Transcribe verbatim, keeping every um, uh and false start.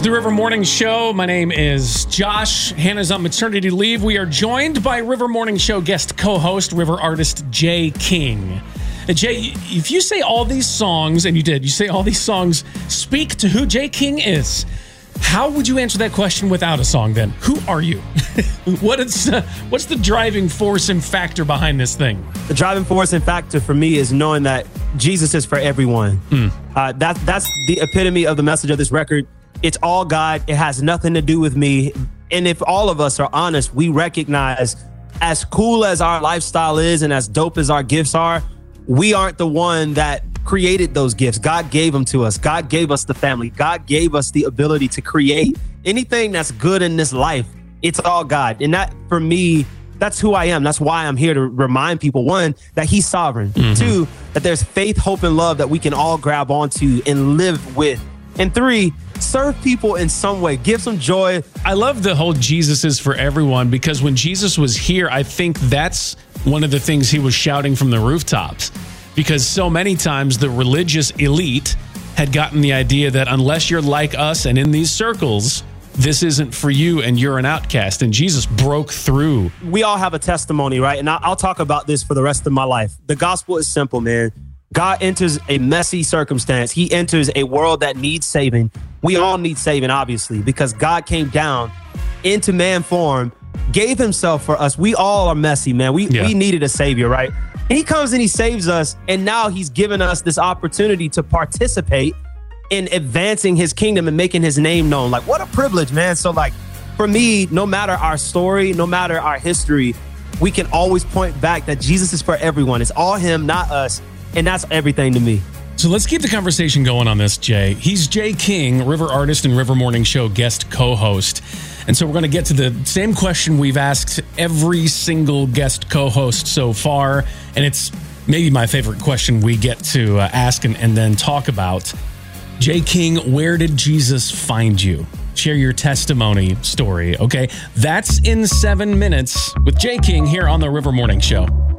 the River Morning Show. My name is Josh. Hannah's on maternity leave. We are joined by River Morning Show guest co-host, River artist Jay King. Now, Jay, if you say all these songs, and you did, you say all these songs speak to who Jay King is, how would you answer that question without a song then? Who are you? what is, uh, what's the driving force and factor behind this thing? The driving force and factor for me is knowing that Jesus is for everyone. Mm. Uh, that, that's the epitome of the message of this record. It's all God. It has nothing to do with me. And if all of us are honest, we recognize as cool as our lifestyle is and as dope as our gifts are, we aren't the one that created those gifts. God gave them to us. God gave us the family. God gave us the ability to create anything that's good in this life. It's all God. And that, for me, that's who I am. That's why I'm here to remind people, one, that he's sovereign. Mm-hmm. Two, that there's faith, hope, and love that we can all grab onto and live with. And three, serve people in some way. Give some joy. I love the whole Jesus is for everyone, because when Jesus was here, I think that's one of the things he was shouting from the rooftops. Because so many times the religious elite had gotten the idea that unless you're like us and in these circles, this isn't for you and you're an outcast. And Jesus broke through. We all have a testimony, right? And I'll talk about this for the rest of my life. The gospel is simple, man. God enters a messy circumstance. He enters a world that needs saving. We all need saving, obviously, because God came down into man form, gave himself for us. We all are messy, man. We, yeah. we needed a savior, right? And he comes and he saves us. And now he's given us this opportunity to participate in advancing his kingdom and making his name known. Like, what a privilege, man. So like, for me, no matter our story, no matter our history, we can always point back that Jesus is for everyone. It's all him, not us. And that's everything to me. So let's keep the conversation going on this, Jay. He's Jay King, River artist and River Morning Show guest co-host. And so we're going to get to the same question we've asked every single guest co-host so far. And it's maybe my favorite question we get to uh, ask and, and then talk about. Jay King, where did Jesus find you? Share your testimony story, okay? That's in seven minutes with Jay King here on the River Morning Show.